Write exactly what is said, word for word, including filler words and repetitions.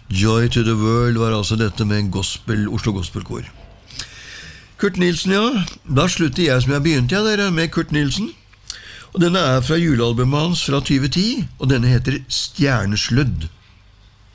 Joy to the World var altså dette med gospel, Oslo Gospelkår. Kurt Nilsen, ja. Da slutter jeg som jeg begynte, ja, dere, med Kurt Nilsen. Og denne er fra julealbumet hans fra tjue ti, og denne heter Stjernesludd.